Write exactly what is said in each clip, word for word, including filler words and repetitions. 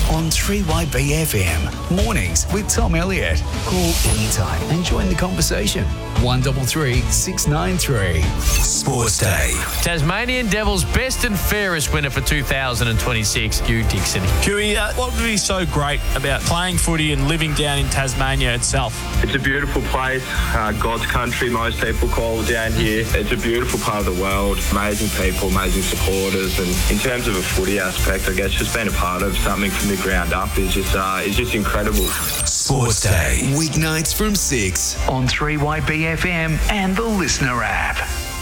on three Y B F M. Mornings with Tom Elliott. Call anytime and join the conversation. one three three, six nine three. Sports Day. Tasmanian Devils best and fairest winner for two thousand twenty-six, Hugh Dixon. Huey, uh, what would be so great about playing footy and living down in Tasmania itself? It's a beautiful place, uh, God's country, most people call it down here. It's a beautiful part of the world, amazing people, amazing supporters, and in terms of a footy aspect, I guess just being a part of something from the ground up is just uh, is just incredible. Sports Day, weeknights from six on three Y B F M and the Listener app.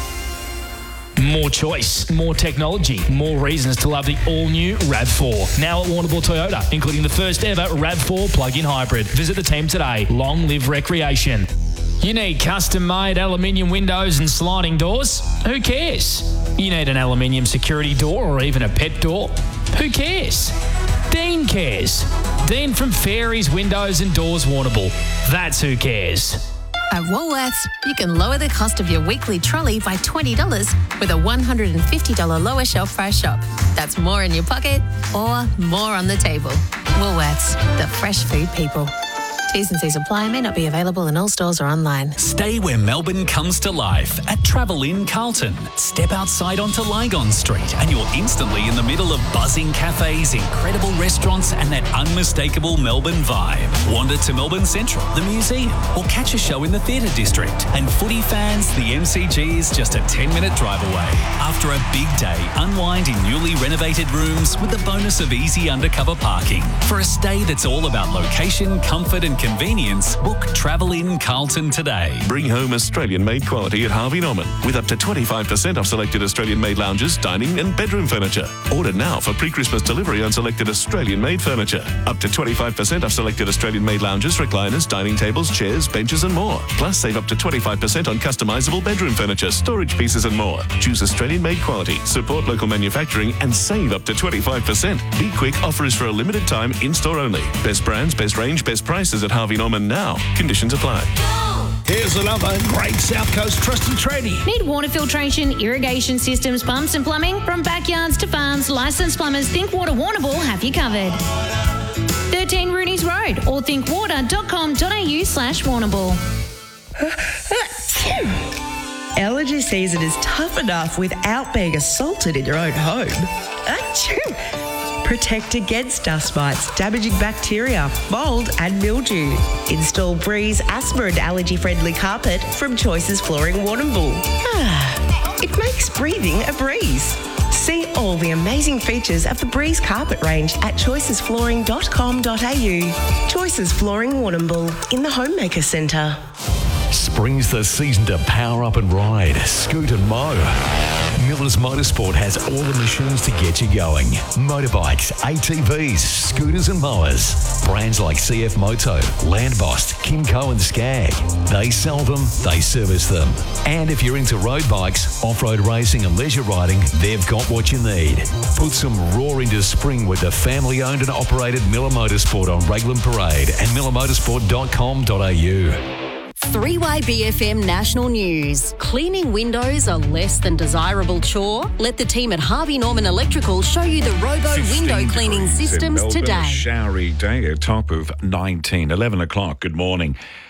More choice, more technology, more reasons to love the all-new RAV four. Now at Warrnambool Toyota, including the first ever RAV four plug-in hybrid. Visit the team today. Long live recreation. You need custom-made aluminium windows and sliding doors? Who cares? You need an aluminium security door or even a pet door? Who cares? Dean cares. Dean from Fairies Windows and Doors Warrnambool. That's who cares. At Woolworths, you can lower the cost of your weekly trolley by twenty dollars with a one hundred fifty dollars lower shelf price shop. That's more in your pocket or more on the table. Woolworths, the fresh food people. T's and C's apply, may not be available in all stores or online. Stay where Melbourne comes to life at Travel Inn Carlton. Step outside onto Lygon Street and you're instantly in the middle of buzzing cafes, incredible restaurants and that unmistakable Melbourne vibe. Wander to Melbourne Central, the museum, or catch a show in the theatre district. And footy fans, the M C G is just a ten minute drive away. After a big day, unwind in newly renovated rooms with the bonus of easy undercover parking. For a stay that's all about location, comfort and convenience, book Travel Inn Carlton today. Bring home Australian-made quality at Harvey Norman with up to twenty-five percent off selected Australian-made lounges, dining and bedroom furniture. Order now for pre-Christmas delivery on selected Australian-made furniture. Up to twenty-five percent off selected Australian-made lounges, recliners, dining tables, chairs, benches and more. Plus save up to twenty-five percent on customisable bedroom furniture, storage pieces and more. Choose Australian-made quality, support local manufacturing and save up to twenty-five percent. Be quick, offer is for a limited time, in-store only. Best brands, best range, best prices at Harvey Norman now. Conditions apply. Here's another great South Coast trusted tradie. Need water filtration, irrigation systems, pumps and plumbing? From backyards to farms, licensed plumbers Think Water Warrnambool have you covered. thirteen Rooney's Road or think water dot com dot a u slash Warrnambool. Allergy season is tough enough without being assaulted in your own home. Achoo! Protect against dust mites, damaging bacteria, mould and mildew. Install Breeze asthma and allergy-friendly carpet from Choices Flooring Warrnambool. Ah, it makes breathing a breeze. See all the amazing features of the Breeze carpet range at choices flooring dot com dot a u. Choices Flooring Warrnambool in the Homemaker Centre. Spring's the season to power up and ride, scoot and mow. Miller's Motorsport has all the machines to get you going. Motorbikes, A T Vs, scooters and mowers. Brands like C F Moto, Landbost, Kimco and Skag. They sell them, they service them. And if you're into road bikes, off-road racing and leisure riding, they've got what you need. Put some roar into spring with the family-owned and operated Miller Motorsport on Raglan Parade and miller motorsport dot com dot a u. three Y B F M National News. Cleaning windows a less than desirable chore? Let the team at Harvey Norman Electrical show you the Robo window cleaning systems in Melbourne, today. A showery day, a top of nineteen. eleven o'clock, good morning.